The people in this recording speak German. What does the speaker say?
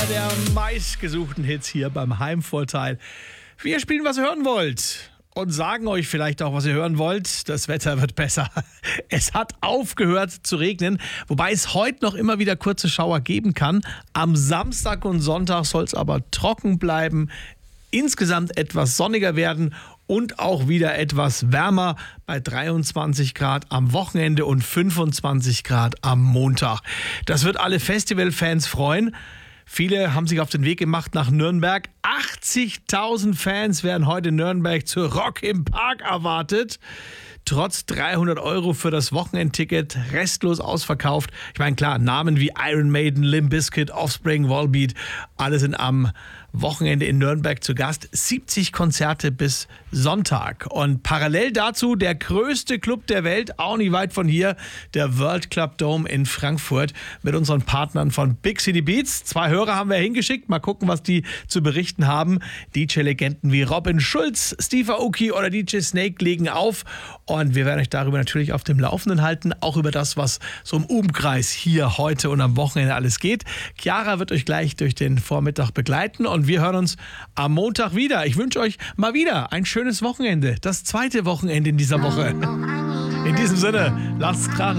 der meistgesuchten Hits hier beim Heimvorteil. Wir spielen, was ihr hören wollt. Und sagen euch vielleicht auch, was ihr hören wollt. Das Wetter wird besser. Es hat aufgehört zu regnen, wobei es heute noch immer wieder kurze Schauer geben kann. Am Samstag und Sonntag soll es aber trocken bleiben, insgesamt etwas sonniger werden und auch wieder etwas wärmer bei 23 Grad am Wochenende und 25 Grad am Montag. Das wird alle Festivalfans freuen. Viele haben sich auf den Weg gemacht nach Nürnberg. 80.000 Fans werden heute in Nürnberg zu Rock im Park erwartet. Trotz 300 € für das Wochenendticket restlos ausverkauft. Ich meine, klar, Namen wie Iron Maiden, Limp Bizkit, Offspring, Volbeat, alle sind am Wochenende in Nürnberg zu Gast. 70 Konzerte bis Sonntag. Und parallel dazu der größte Club der Welt, auch nicht weit von hier, der World Club Dome in Frankfurt mit unseren Partnern von Big City Beats. 2 Hörer haben wir hingeschickt. Mal gucken, was die zu berichten haben. DJ-Legenden wie Robin Schulz, Steve Aoki oder DJ Snake legen auf. Und wir werden euch darüber natürlich auf dem Laufenden halten. Auch über das, was so im Umkreis hier heute und am Wochenende alles geht. Chiara wird euch gleich durch den Vormittag begleiten. Und wir hören uns am Montag wieder. Ich wünsche euch mal wieder ein schönes Wochenende. Das zweite Wochenende in dieser Woche. In diesem Sinne, lasst's krachen.